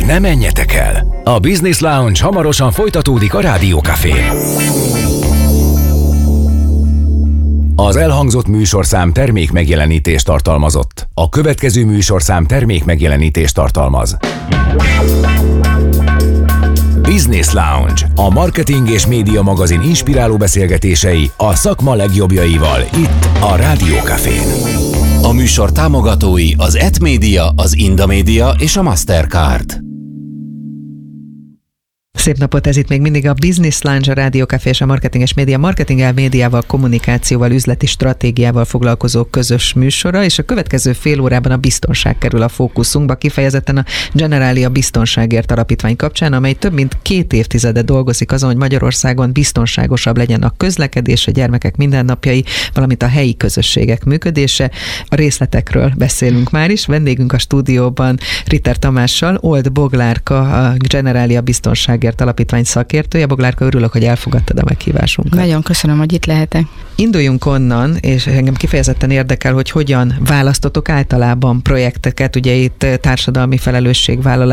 ne menjetek el! A Business Lounge hamarosan folytatódik a Rádió Cafén. Az elhangzott műsorszám termék megjelenítést tartalmazott. A következő műsorszám termék megjelenítést tartalmaz. Business Lounge, a marketing és média magazin inspiráló beszélgetései a szakma legjobbjaival itt a Rádió Cafén. A műsor támogatói az ETMedia, az Indamedia és a Mastercard. Szép napot, ez itt még mindig a Business Lounge, a Rádió Café és a Marketing és Média. Marketinggel, médiával, kommunikációval, üzleti stratégiával foglalkozó közös műsora, és a következő fél órában a biztonság kerül a fókuszunkba, kifejezetten a Generalia Biztonságért Alapítvány kapcsán, amely több mint 2 évtizede dolgozik azon, hogy Magyarországon biztonságosabb legyen a közlekedés, a gyermekek mindennapjai, valamint a helyi közösségek működése. A részletekről beszélünk már is. Vendégünk a stúdióban Ritter Tamással, Old Boglárka, a Generalia Biztonságért Alapítvány szakértője. Boglárka, örülök, hogy elfogadtad a meghívásunkat. Nagyon köszönöm, hogy itt lehetek. Induljunk onnan, és engem kifejezetten érdekel, hogy hogyan választotok általában projekteket, ugye itt társadalmi felelősségvállalás